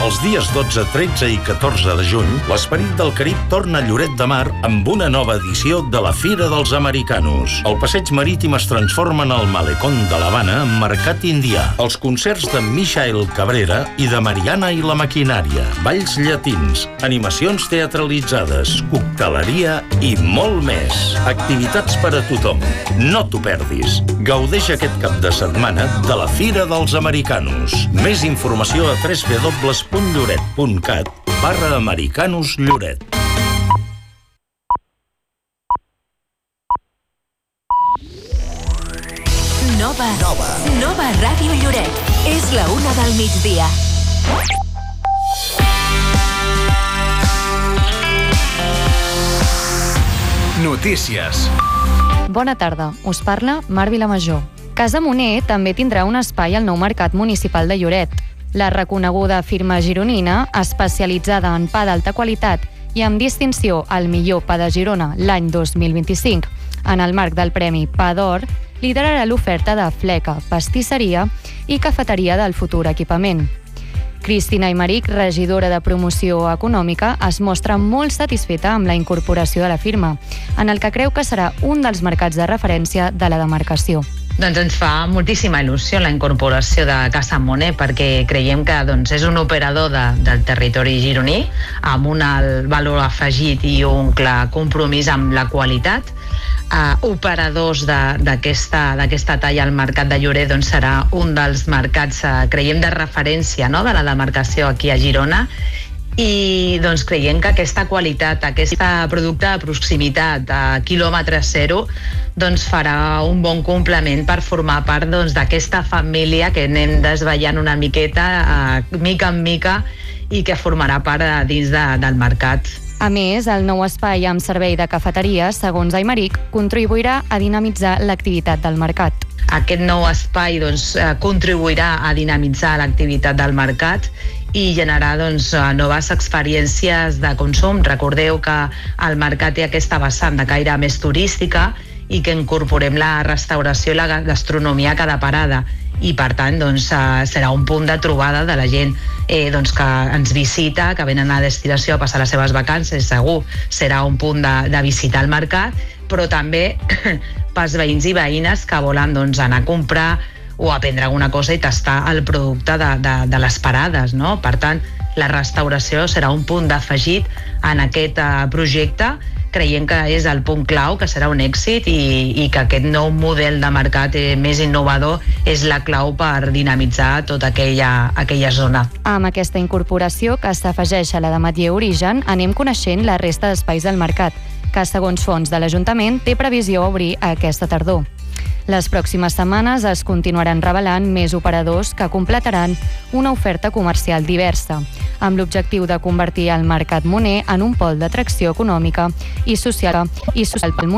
Els dies 12, 13 i 14 de juny, l'Esperit del Carib torna a Lloret de Mar amb una nova edició de la Fira dels Americanos. El passeig marítim es transforma en el malecón de l'Havana amb mercat indià. Els concerts de Michael Cabrera i de Mariana i la Maquinària, balls llatins, animacions teatralitzades, cocteleria i molt més. Activitats per a tothom. No t'ho perdis. Gaudeix aquest cap de setmana de la Fira dels Americanos. Més informació a www.lloret.cat/americanos-lloret. Nova Ràdio Lloret. És la 1 del migdia. Notícies. Bona tarda, us parla Mar Vilamajor. Casa Moner també tindrà un espai al nou mercat municipal de Lloret. La reconeguda firma gironina, especialitzada en pa d'alta qualitat i amb distinció al millor pa de Girona l'any 2025, en el marc del Premi Pa d'Or, liderarà l'oferta de fleca, pastisseria i cafeteria del futur equipament. Cristina Aymeric, regidora de Promoció Econòmica, es mostra molt satisfeta amb la incorporació de la firma, en el que creu que serà un dels mercats de referència de la demarcació. Doncs ens fa moltíssima il·lusió la incorporació de Casa Moner perquè creiem que és un operador del territori gironí amb un alt valor afegit i un clar compromís amb la qualitat. Operadors d'aquesta talla al mercat de Lloret serà un dels mercats, creiem, de referència, no?, de la demarcació aquí a Girona. I creiem que aquesta qualitat, aquest producte de proximitat a quilòmetre zero, farà un bon complement per formar part d'aquesta família que anem desvetllant una miqueta, mica en mica, i que formarà part dins del mercat. A més, el nou espai amb servei de cafeteria, segons Aymeric, contribuirà a dinamitzar l'activitat del mercat. Aquest nou espai contribuirà a dinamitzar l'activitat del mercat i generar noves experiències de consum. Recordeu que el mercat té aquesta vessant de caire més turística i que incorporem la restauració i la gastronomia a cada parada. I per tant serà un punt de trobada de la gent que ens visita, que venen a la destinació a passar les seves vacances. Segur serà un punt de visitar el mercat, però també pels veïns i veïnes que volen anar a comprar o a prendre alguna cosa i tastar el producte de les parades, no? Per tant, la restauració serà un punt d'afegit en aquest projecte. Creiem que és el punt clau, que serà un èxit i que aquest nou model de mercat més innovador és la clau per dinamitzar tota aquella zona. Amb aquesta incorporació, que s'afegeix a la de Matller Origen, anem coneixent la resta d'espais del mercat, que segons fons de l'Ajuntament té previsió obrir aquesta tardor. Les pròximes setmanes es continuaran revelant més operadors que completaran una oferta comercial diversa, amb l'objectiu de convertir el Mercat Moner en un pol d'atracció econòmica i social pel